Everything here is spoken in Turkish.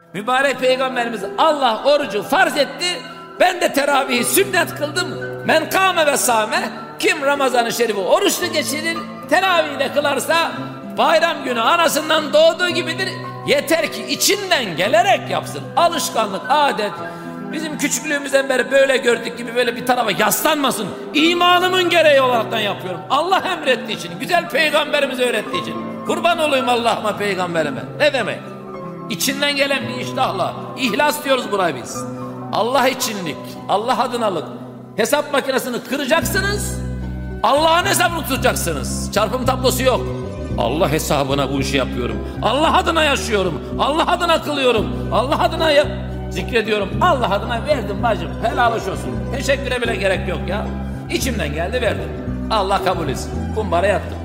Mübarek Peygamberimiz Allah orucu farz etti. Ben de teravihi sünnet kıldım. Men kâme ve sâme, kim Ramazan-ı Şerif'i oruçlu geçirir, teravih de kılarsa bayram günü anasından doğduğu gibidir. Yeter ki içinden gelerek yapsın. Alışkanlık, adet. Bizim küçüklüğümüzden beri böyle gördük gibi böyle bir tarafa yaslanmasın. İmanımın gereği olaraktan yapıyorum. Allah emrettiği için, güzel Peygamberimiz öğrettiği için. Kurban olayım Allah'ıma, Peygamberime. Ne demek? İçinden gelen bir iştahla. İhlas diyoruz buna biz. Allah içinlik, Allah adınalık. Hesap makinesini kıracaksınız. Allah'ın hesabını tutacaksınız. Çarpım tablosu yok. Allah hesabına bu işi yapıyorum. Allah adına yaşıyorum. Allah adına kılıyorum. Allah adına zikrediyorum. Allah adına verdim bacım. Helal hoş olsun. Teşekküre bile gerek yok ya. İçimden geldi verdim. Allah kabul etsin. Kumbara yattım.